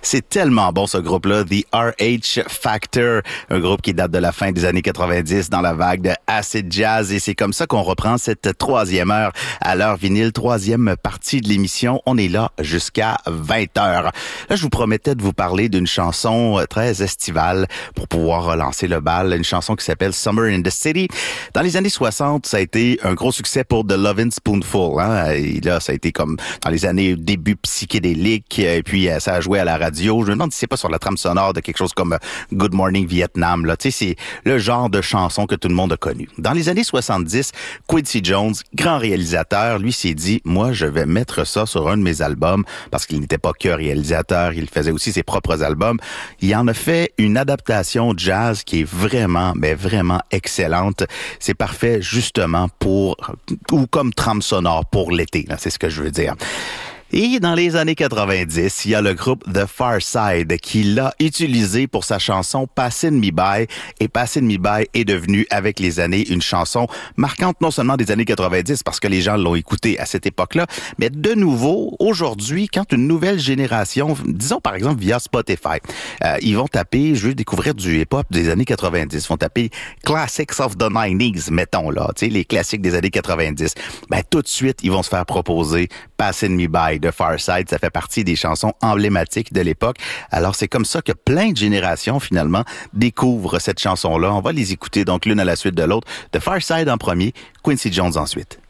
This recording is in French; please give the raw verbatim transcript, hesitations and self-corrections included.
C'est tellement bon ce groupe-là, The R H Factor, un groupe qui date de la fin des années quatre-vingt-dix dans la vague de acid jazz et c'est comme ça qu'on reprend cette troisième heure à l'heure vinyle, troisième partie de l'émission. On est là jusqu'à vingt heures. Là, je vous promettais de vous parler d'une chanson très estivale pour pouvoir relancer le bal, une chanson qui s'appelle Summer in the City. Dans les années soixante, ça a été un gros succès pour The Lovin' Spoonful. Hein? Et là, ça a été comme dans les années début psychédélique et puis ça a joué à la radio. Je me demande si c'est pas sur la trame sonore de quelque chose comme Good Morning Vietnam. Là, tu sais, c'est le genre de chanson que tout le monde a connu. Dans les années soixante-dix, Quincy Jones, grand réalisateur, lui s'est dit, moi, je vais mettre ça sur un de mes albums parce qu'il n'était pas que réalisateur, il faisait aussi ses propres albums. Il en a fait une adaptation jazz qui est vraiment, mais vraiment excellente. C'est parfait justement pour, ou comme trame sonore pour l'été, là, c'est ce que je veux dire. Et dans les années quatre-vingt-dix, il y a le groupe The Far Side qui l'a utilisé pour sa chanson Passin' Me By. Et Passin' Me By est devenu, avec les années, une chanson marquante non seulement des années quatre-vingt-dix parce que les gens l'ont écouté à cette époque-là, mais de nouveau, aujourd'hui, quand une nouvelle génération, disons par exemple via Spotify, euh, ils vont taper, je veux découvrir du hip-hop des années quatre-vingt-dix, ils vont taper Classics of the nineties, mettons là, tu sais, les classiques des années quatre-vingt-dix. Ben tout de suite, ils vont se faire proposer Passin' Me By de Far Side, ça fait partie des chansons emblématiques de l'époque. Alors c'est comme ça que plein de générations finalement découvrent cette chanson-là. On va les écouter donc l'une à la suite de l'autre. The Far Side en premier, Quincy Jones ensuite.